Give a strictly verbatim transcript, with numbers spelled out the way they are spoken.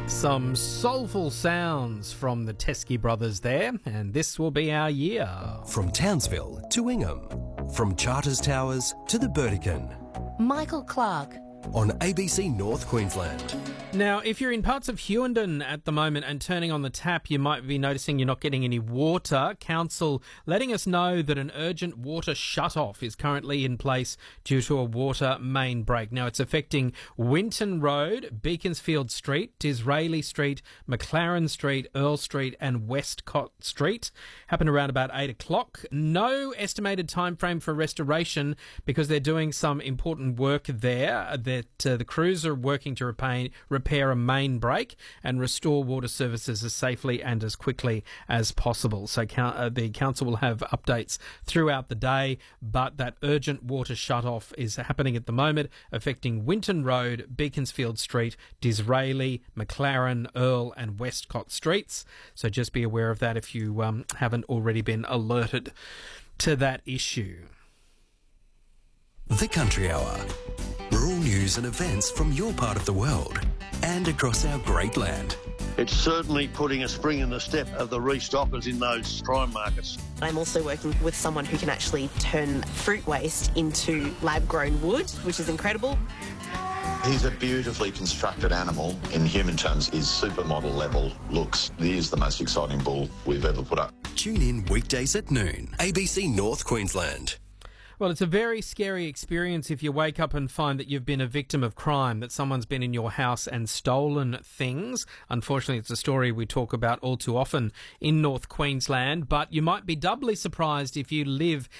Some soulful sounds from the Teskey Brothers there, and this will be our year. From Townsville to Ingham, from Charters Towers to the Burdekin. Michael Clark. On A B C North Queensland. Now, if you're in parts of Hughenden at the moment and turning on the tap, you might be noticing you're not getting any water. Council letting us know that an urgent water shut-off is currently in place due to a water main break. Now, it's affecting Winton Road, Beaconsfield Street, Disraeli Street, McLaren Street, Earl Street and Westcott Street. Happened around about eight o'clock. No estimated time frame for restoration because they're doing some important work there. That uh, the crews are working to repay, repair a main break and restore water services as safely and as quickly as possible. So uh, the council will have updates throughout the day, but that urgent water shut-off is happening at the moment, affecting Winton Road, Beaconsfield Street, Disraeli, McLaren, Earl and Westcott Streets. So just be aware of that if you um, haven't already been alerted to that issue. The Country Hour. Rural news and events from your part of the world and across our great land. It's certainly putting a spring in the step of the restockers in those prime markets. I'm also working with someone who can actually turn fruit waste into lab-grown wood, which is incredible. He's a beautifully constructed animal. In human terms, his supermodel level looks. He is the most exciting bull we've ever put up. Tune in weekdays at noon. A B C North Queensland. Well, it's a very scary experience if you wake up and find that you've been a victim of crime, that someone's been in your house and stolen things. Unfortunately, it's a story we talk about all too often in North Queensland, but you might be doubly surprised if you live